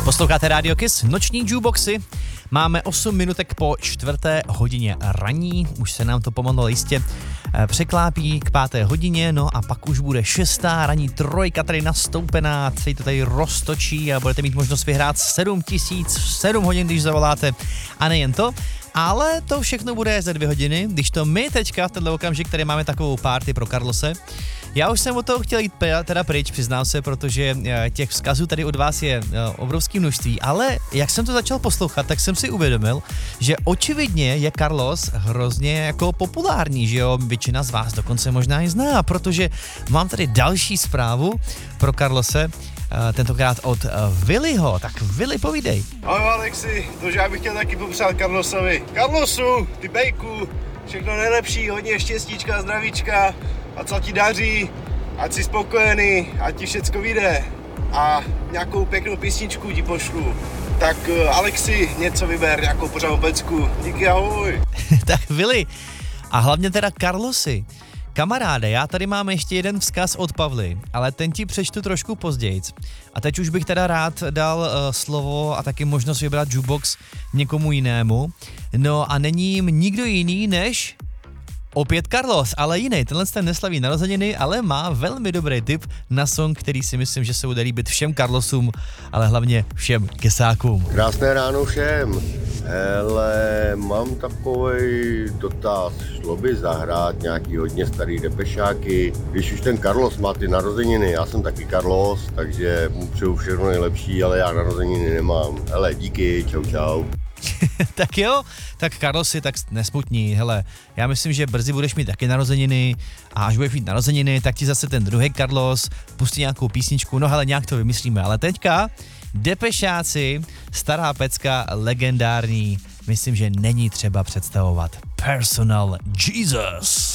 Posloucháte Radio Kiss, noční jukeboxy. Máme 8 minutek po 4:00 raní, už se nám to pomalu jistě překlápí k 5:00, no a pak už bude 6. ranní trojka tady nastoupená, celý to tady roztočí a budete mít možnost vyhrát 7 hodin, když zavoláte. A nejen to, ale to všechno bude za 2 hodiny, když to my teďka v tenhle okamžik tady máme takovou party pro Carlose. Já už jsem od toho chtěl jít teda pryč, přiznám se, protože těch vzkazů tady od vás je obrovské množství, ale jak jsem to začal poslouchat, tak jsem si uvědomil, že očividně je Carlos hrozně jako populární, že jo, většina z vás dokonce možná i zná, protože mám tady další zprávu pro Carlose, tentokrát od Willyho. Tak Willy, povídej. Ahoj Alexi, takže já bych chtěl taky popřát Carlosovi. Carlosu, ty bejku, všechno nejlepší, hodně štěstíčka, zdravíčka, a co ti daří, ať jsi spokojený, ať ti všecko vyjde a nějakou pěknou písničku ti pošlu. Tak Alexi, něco vyber, nějakou pořádnou pecku. Díky, ahoj. Tak Willy, a hlavně teda Carlosi. Kamaráde, já tady mám ještě jeden vzkaz od Pavly, ale ten ti přečtu trošku pozdějc. A teď už bych teda rád dal slovo a taky možnost vybrat jukebox někomu jinému. No a není jim nikdo jiný než opět Carlos, ale jiný. Tenhle ten neslaví narozeniny, ale má velmi dobrý tip na song, který si myslím, že se bude líbit všem Carlosům, ale hlavně všem kesákům. Krásné ráno všem. Hele, mám takovej dotaz. Šlo by zahrát nějaký hodně starý depešáky. Když už ten Carlos má ty narozeniny, já jsem taky Carlos, takže mu přeju všechno nejlepší, ale já narozeniny nemám. Hele, díky, čau. Tak jo, tak Carlosi, tak nesmutní, hele, já myslím, že brzy budeš mít taky narozeniny a až budeš mít narozeniny, tak ti zase ten druhý Carlos pustí nějakou písničku, no hele, nějak to vymyslíme, ale teďka Depešáci, stará pecka, legendární, myslím, že není třeba představovat. Personal Jesus.